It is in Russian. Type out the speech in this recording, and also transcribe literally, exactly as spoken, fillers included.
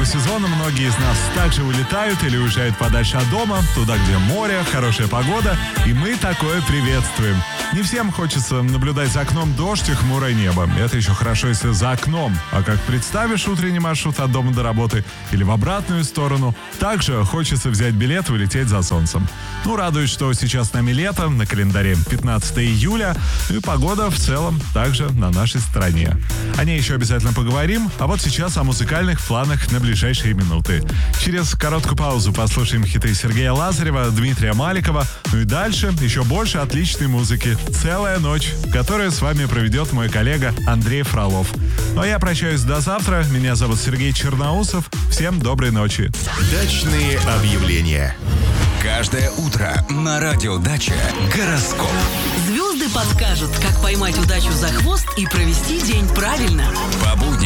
сезона многие из нас также улетают или уезжают подальше от дома, туда, где море, хорошая погода, и мы такое приветствуем. Не всем хочется наблюдать за окном дождь и хмурое небо. Это еще хорошо, если за окном. А как представишь утренний маршрут от дома до работы или в обратную сторону, также хочется взять билет и улететь за солнцем. Ну, радует, что сейчас с нами лето, на календаре пятнадцатого июля, и погода в целом также на нашей стороне. О ней еще обязательно поговорим, а вот сейчас о музыкальных планах на ближайшие минуты. Через короткую паузу послушаем хиты Сергея Лазарева, Дмитрия Маликова, ну и дальше еще больше отличной музыки. Целая ночь, которую с вами проведет мой коллега Андрей Фролов. Ну а я прощаюсь до завтра. Меня зовут Сергей Черноусов. Всем доброй ночи. Дачные объявления. Каждое утро на радио Дача гороскоп. Звезды подскажут, как поймать удачу за хвост и провести день правильно. По будням